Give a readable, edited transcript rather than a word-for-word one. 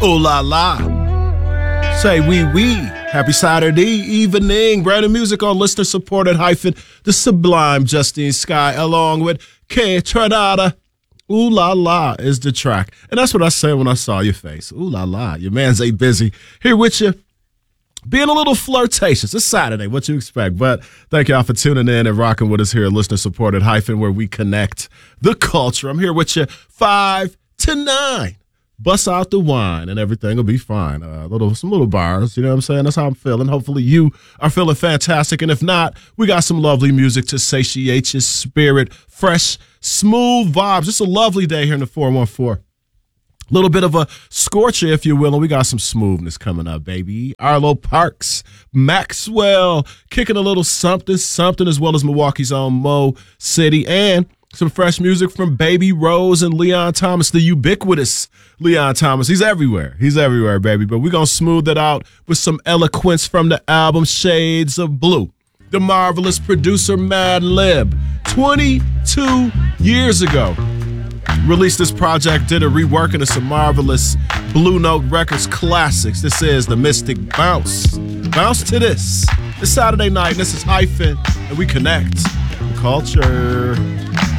Oh la la. Say wee. Happy Saturday evening. Brand new music on listener supported hyphen the sublime Justine Skye along with K Trinata. Ooh la la is the track. And that's what I said when I saw your face. Ooh la la. Your man's ain't busy. Here with you. Being a little flirtatious. It's Saturday. What you expect? But thank y'all for tuning in and rocking with us here at Listener Supported Hyphen, where we connect the culture. I'm here with you 5 to 9. Bust out the wine and everything will be fine. Some little bars, you know what I'm saying? That's how I'm feeling. Hopefully you are feeling fantastic. And if not, we got some lovely music to satiate your spirit. Fresh, smooth vibes. It's a lovely day here in the 414. A little bit of a scorcher, if you will, and we got some smoothness coming up, baby. Arlo Parks, Maxwell, kicking a little something, as well as Milwaukee's own Mo City, and some fresh music from Baby Rose and Leon Thomas, the ubiquitous Leon Thomas. He's everywhere, baby. But we're going to smooth it out with some eloquence from the album Shades of Blue. The marvelous producer Mad Lib, 22 years ago, released this project, did a reworking of some marvelous Blue Note Records classics. This is the Mystic Bounce. Bounce to this. It's Saturday night, and this is Hyphen, and we connect the culture.